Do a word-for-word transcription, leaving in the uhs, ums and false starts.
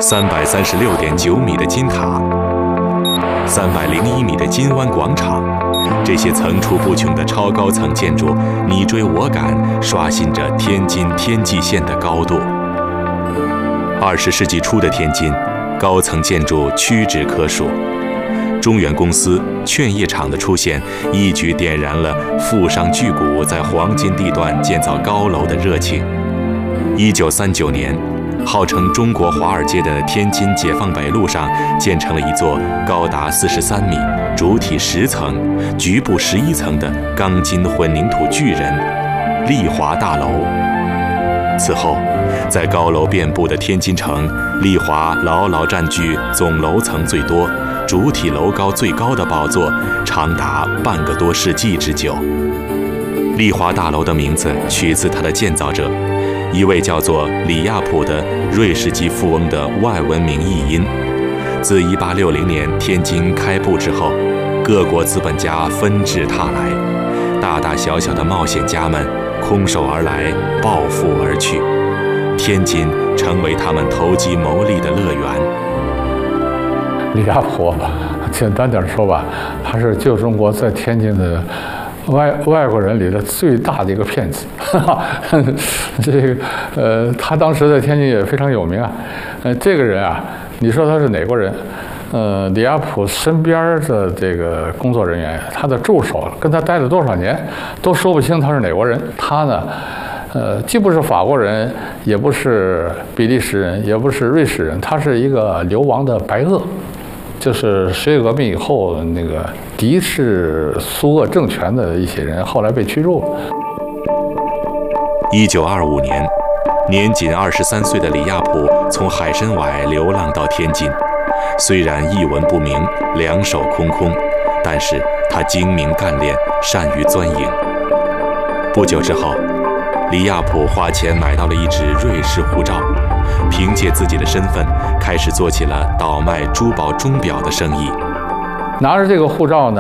三百三十六点九米的金塔，三百零一米的金湾广场，这些层出不穷的超高层建筑，你追我赶，刷新着天津天际线的高度。二十世纪初的天津，高层建筑屈指可数。中原公司、劝业厂的出现，一举点燃了富商巨贾在黄金地段建造高楼的热情。一九三九年，号称中国华尔街的天津解放北路上建成了一座高达四十三米、主体十层、局部十一层的钢筋混凝土巨人——丽华大楼。此后，在高楼遍布的天津城，丽华牢牢占据总楼层最多、主体楼高最高的宝座，长达半个多世纪之久。丽华大楼的名字取自它的建造者，一位叫做李亚普的瑞士籍富翁的外文名译音。自一八六零年天津开埠之后，各国资本家纷至沓来，大大小小的冒险家们空手而来，暴富而去，天津成为他们投机牟利的乐园。 李亚普，简单点说吧，他是旧中国在天津的外外国人里的最大的一个骗子。这个呃，他当时在天津也非常有名啊。呃，这个人啊，你说他是哪国人？呃，李亚普身边的这个工作人员，他的助手跟他待了多少年，都说不清他是哪国人。他呢，呃，既不是法国人，也不是比利时人，也不是瑞士人，他是一个流亡的白俄。就是十月革命以后，那个敌视苏俄政权的一些人，后来被驱逐了。 一九二五年，年仅二十三岁的李亚普从海参崴流浪到天津。虽然一文不名，两手空空，但是他精明干练，善于钻营。不久之后，李亚普花钱买到了一纸瑞士护照，凭借自己的身份，开始做起了倒卖珠宝钟表的生意。 拿着这个护照呢，